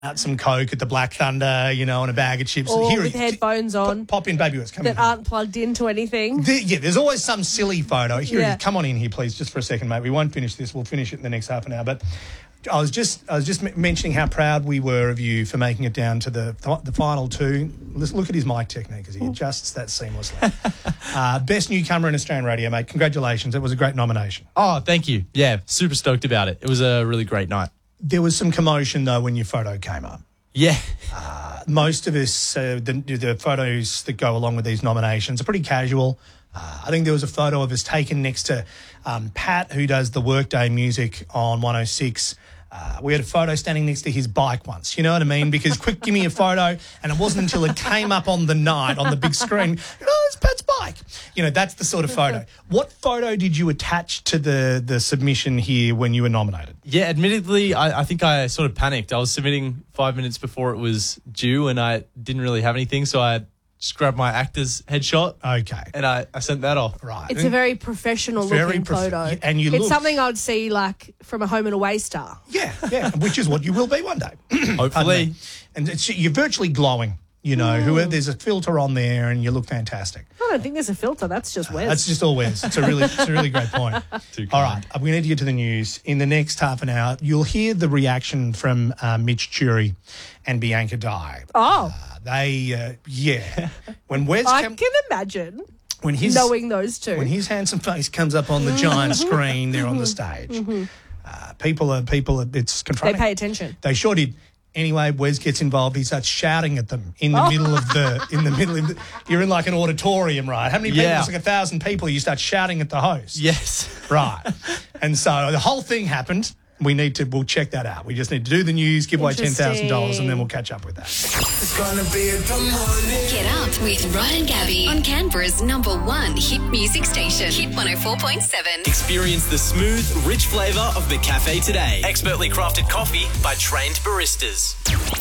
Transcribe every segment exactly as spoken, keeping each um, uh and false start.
out some Coke at the Black Thunder, you know, and a bag of chips. Or Here, with headphones on. Pop in, baby. Come that in. aren't plugged into anything. The, yeah, there's always some silly photo. Here, Yeah. come on in here, please, just for a second, mate. We won't finish this. We'll finish it in the next half an hour. But I was just, I was just m- mentioning how proud we were of you for making it down to the th- the final two. Let's look at his mic technique as he adjusts that seamlessly. uh, best newcomer in Australian radio, mate. Congratulations. It was a great nomination. Oh, thank you. Yeah, super stoked about it. It was a really great night. There was some commotion, though, when your photo came up. Yeah. Uh, most of us, uh, the, the photos that go along with these nominations are pretty casual. Uh, I think there was a photo of us taken next to um, Pat, who does the Workday music on one oh six. Uh, we had a photo standing next to his bike once, you know what I mean? Because quick, give me a photo. And it wasn't until it came up on the night on the big screen, oh, it's Pat's bike. You know, that's the sort of photo. What photo did you attach to the, the submission here when you were nominated? Yeah, admittedly, I, I think I sort of panicked. I was submitting five minutes before it was due and I didn't really have anything, so I just grabbed my actor's headshot. Okay. And I, I sent that off. Right. It's a very professional Very looking prof- photo. and you it's look- something I'd see like from a home and away star. Yeah, yeah, which is what you will be one day. Pardon Hopefully. me. And it's, you're virtually glowing, you know. Mm. Whoever, there's a filter on there and you look fantastic. I don't think there's a filter. That's just Wes. That's just all Wes. It's a really, it's a really great point. Too All kind. right, we need to get to the news. In the next half an hour, you'll hear the reaction from uh, Mitch Churi and Bianca Dye. oh, Uh, they, uh, yeah. When Wes I came, can imagine when his knowing those two. when his handsome face comes up on the giant screen there on the stage, uh, people are people are it's they confronting. pay attention. They sure did. Anyway, Wes gets involved. He starts shouting at them in Oh. the middle of the in the middle. Of the, you're in like an auditorium, right? How many people? Yeah. It's like a thousand people. You start shouting at the host, Yes. right? And so the whole thing happened. We need to. We'll check that out. We just need to do the news, give away ten thousand dollars, and then we'll catch up with that. It's gonna be a good morning. Get up with Ryan and Gabby on Canberra's number one hit music station, Hit one oh four point seven. Experience the smooth, rich flavour of the cafe today. Expertly crafted coffee by trained baristas.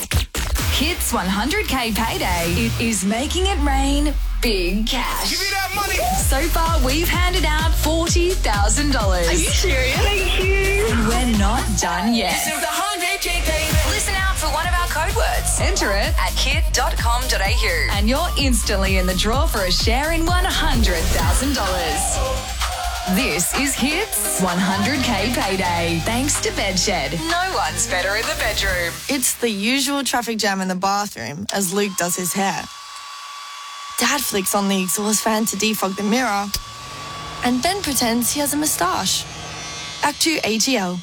Hits one hundred K payday. It is making it rain big cash. Give me that money. So far, we've handed out forty thousand dollars. Are you serious? Thank you. And we're not done yet. This is the one hundred K payday. Listen out for one of our code words. Enter it at hit dot com dot a u and you're instantly in the draw for a share in one hundred thousand dollars. This is Hits one hundred K Payday. Thanks to Bedshed. No one's better in the bedroom. It's the usual traffic jam in the bathroom as Luke does his hair. Dad flicks on the exhaust fan to defog the mirror and then pretends he has a moustache. Act two A T L.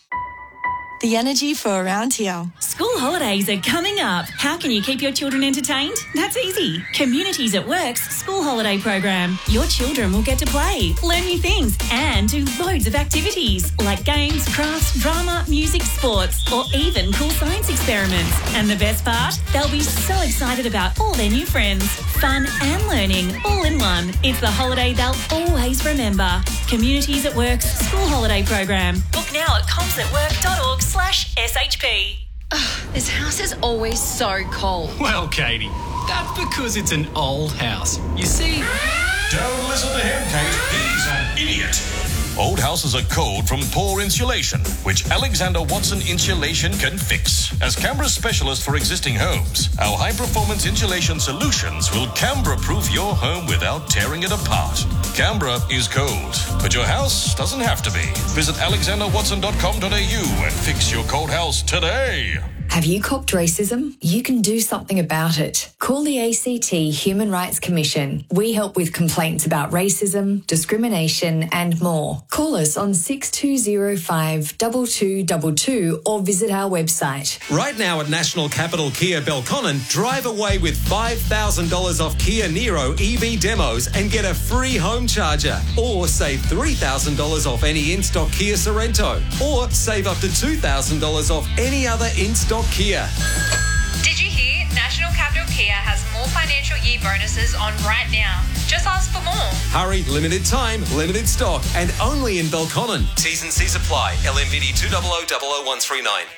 The energy for around here. School holidays are coming up. How can you keep your children entertained? That's easy. Communities at Work's school holiday program. Your children will get to play, learn new things, and do loads of activities like games, crafts, drama, music, sports, or even cool science experiments. And the best part? They'll be so excited about all their new friends. Fun and learning all in one. It's the holiday they'll always remember. Communities at Work's school holiday program. Book now at coms at work dot org slash S H P. This house is always so cold. Well, Katie, that's because it's an old house. You see... Don't listen to him, Kate. He's an idiot. Old houses are cold from poor insulation, which Alexander Watson Insulation can fix. As Canberra's specialist for existing homes, our high-performance insulation solutions will Canberra-proof your home without tearing it apart. Canberra is cold, but your house doesn't have to be. Visit alexander watson dot com dot a u and fix your cold house today. Have you copped racism? You can do something about it. Call the A C T Human Rights Commission. We help with complaints about racism, discrimination and more. Call us on six two zero five two two two two or visit our website. Right now at National Capital Kia Belconnen, drive away with five thousand dollars off Kia Niro E V demos and get a free home charger. Or save three thousand dollars off any in-stock Kia Sorrento. Or save up to two thousand dollars off any other in-stock Kia. Did you hear? National Capital Kia has more financial year bonuses on right now. Just ask for more. Hurry, limited time, limited stock, and only in Belconnen. T's and C's apply. L M V D two zero zero zero zero one three nine.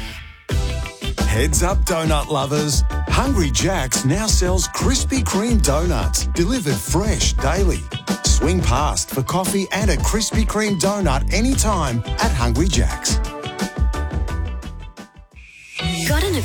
Heads up, donut lovers. Hungry Jack's now sells Krispy Kreme donuts, delivered fresh daily. Swing past for coffee and a Krispy Kreme donut anytime at Hungry Jack's.